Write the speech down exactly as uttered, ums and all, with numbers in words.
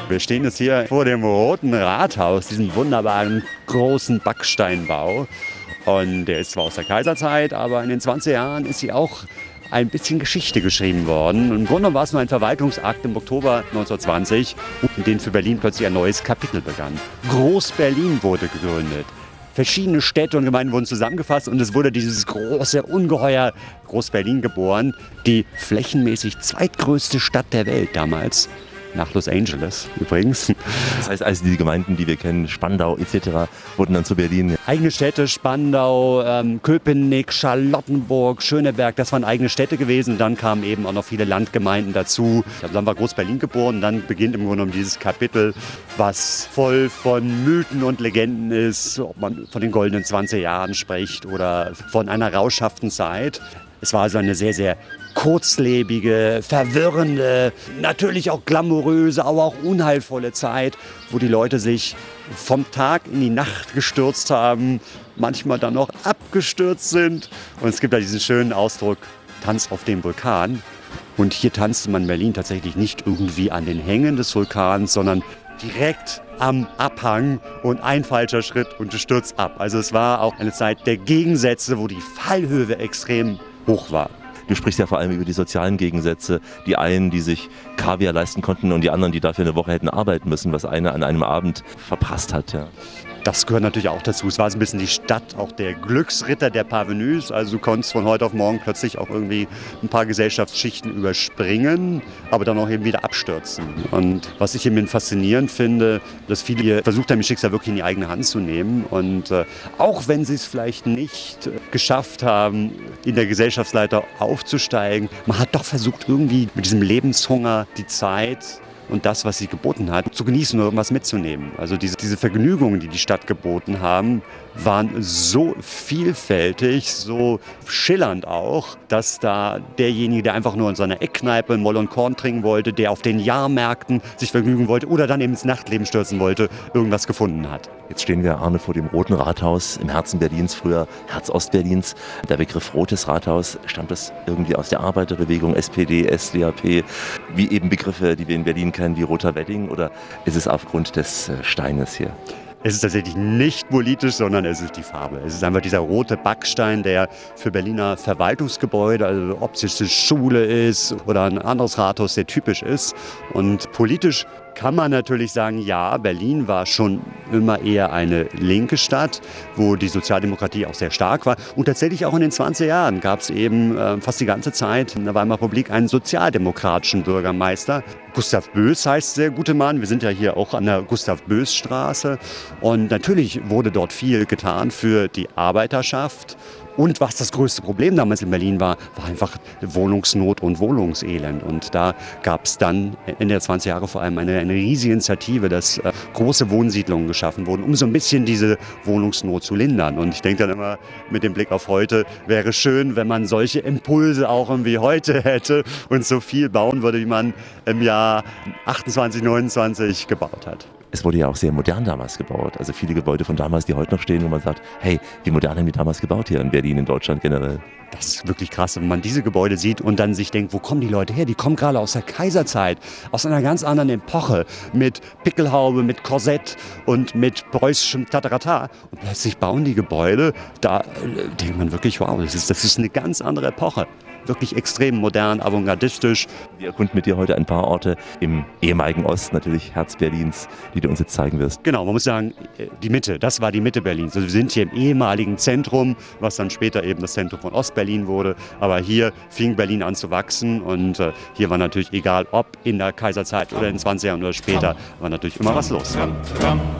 Wir stehen jetzt hier vor dem Roten Rathaus, diesem wunderbaren großen Backsteinbau. Und der ist zwar aus der Kaiserzeit, aber in den zwanziger Jahren ist sie auch ein bisschen Geschichte geschrieben worden. Im Grunde war es nur ein Verwaltungsakt im Oktober neunzehnhundertzwanzig, in dem für Berlin plötzlich ein neues Kapitel begann. Groß-Berlin wurde gegründet. Verschiedene Städte und Gemeinden wurden zusammengefasst und es wurde dieses große Ungeheuer Groß-Berlin geboren. Die flächenmäßig zweitgrößte Stadt der Welt damals. Nach Los Angeles übrigens. Das heißt also, die Gemeinden, die wir kennen, Spandau et cetera, wurden dann zu Berlin. Eigene Städte, Spandau, ähm, Köpenick, Charlottenburg, Schöneberg, das waren eigene Städte gewesen. Dann kamen eben auch noch viele Landgemeinden dazu. Dann war Groß-Berlin geboren. Dann beginnt im Grunde genommen dieses Kapitel, was voll von Mythen und Legenden ist, ob man von den goldenen zwanzig Jahren spricht oder von einer rauschhaften Zeit. Es war also eine sehr, sehr kurzlebige, verwirrende, natürlich auch glamouröse, aber auch unheilvolle Zeit, wo die Leute sich vom Tag in die Nacht gestürzt haben, manchmal dann noch abgestürzt sind. Und es gibt da diesen schönen Ausdruck, Tanz auf dem Vulkan. Und hier tanzte man in Berlin tatsächlich nicht irgendwie an den Hängen des Vulkans, sondern direkt am Abhang, und ein falscher Schritt und du stürzt ab. Also es war auch eine Zeit der Gegensätze, wo die Fallhöhe extrem hoch war. Du sprichst ja vor allem über die sozialen Gegensätze. Die einen, die sich Kaviar leisten konnten und die anderen, die dafür eine Woche hätten arbeiten müssen, was einer an einem Abend verpasst hat. Ja. Das gehört natürlich auch dazu. Es war so ein bisschen die Stadt auch der Glücksritter, der Parvenus. Also du konntest von heute auf morgen plötzlich auch irgendwie ein paar Gesellschaftsschichten überspringen, aber dann auch eben wieder abstürzen. Und was ich eben faszinierend finde, dass viele hier versucht haben, ihr Schicksal wirklich in die eigene Hand zu nehmen. Und äh, auch wenn sie es vielleicht nicht äh, geschafft haben, in der Gesellschaftsleiter aufzusteigen, man hat doch versucht, irgendwie mit diesem Lebenshunger die Zeit und das, was sie geboten hat, zu genießen oder irgendwas mitzunehmen. Also diese, diese Vergnügungen, die die Stadt geboten haben, waren so vielfältig, so schillernd auch, dass da derjenige, der einfach nur in seiner Eckkneipe Moll und Korn trinken wollte, der auf den Jahrmärkten sich vergnügen wollte oder dann eben ins Nachtleben stürzen wollte, irgendwas gefunden hat. Jetzt stehen wir, Arne, vor dem Roten Rathaus im Herzen Berlins, früher Herz Ostberlins. Der Begriff Rotes Rathaus, stammt das irgendwie aus der Arbeiterbewegung, S P D, S D A P, wie eben Begriffe, die wir in Berlin kennen, wie Roter Wedding, oder ist es aufgrund des Steines hier? Es ist tatsächlich nicht politisch, sondern es ist die Farbe. Es ist einfach dieser rote Backstein, der für Berliner Verwaltungsgebäude, also ob es eine Schule ist oder ein anderes Rathaus, sehr typisch ist. Und politisch kann man natürlich sagen, ja, Berlin war schon immer eher eine linke Stadt, wo die Sozialdemokratie auch sehr stark war. Und tatsächlich auch in den zwanziger Jahren gab es eben äh, fast die ganze Zeit in der Weimarer Republik einen sozialdemokratischen Bürgermeister. Gustav Bös heißt der gute Mann. Wir sind ja hier auch an der Gustav-Bös-Straße. Und natürlich wurde dort viel getan für die Arbeiterschaft. Und was das größte Problem damals in Berlin war, war einfach Wohnungsnot und Wohnungselend. Und da gab es dann Ende der zwanziger Jahre vor allem eine, eine riesige Initiative, dass äh, große Wohnsiedlungen geschaffen wurden, um so ein bisschen diese Wohnungsnot zu lindern. Und ich denke dann immer mit dem Blick auf heute, wäre schön, wenn man solche Impulse auch irgendwie heute hätte und so viel bauen würde, wie man im Jahr achtundzwanzig, neunundzwanzig gebaut hat. Es wurde ja auch sehr modern damals gebaut. Also viele Gebäude von damals, die heute noch stehen, wo man sagt, hey, wie modern haben die damals gebaut hier in Berlin, in Deutschland generell? Das ist wirklich krass, wenn man diese Gebäude sieht und dann sich denkt, wo kommen die Leute her? Die kommen gerade aus der Kaiserzeit, aus einer ganz anderen Epoche, mit Pickelhaube, mit Korsett und mit preußischem Tatarata. Und plötzlich bauen die Gebäude, da äh, denkt man wirklich, wow, das ist, das ist eine ganz andere Epoche. Wirklich extrem modern, avantgardistisch. Wir erkunden mit dir heute ein paar Orte im ehemaligen Ost, natürlich Herz Berlins, die du uns jetzt zeigen wirst. Genau, man muss sagen, die Mitte, das war die Mitte Berlins. Also wir sind hier im ehemaligen Zentrum, was dann später eben das Zentrum von Ostberlin wurde. Aber hier fing Berlin an zu wachsen und äh, hier war natürlich, egal ob in der Kaiserzeit oder in den zwanzigern oder später, war natürlich immer was los.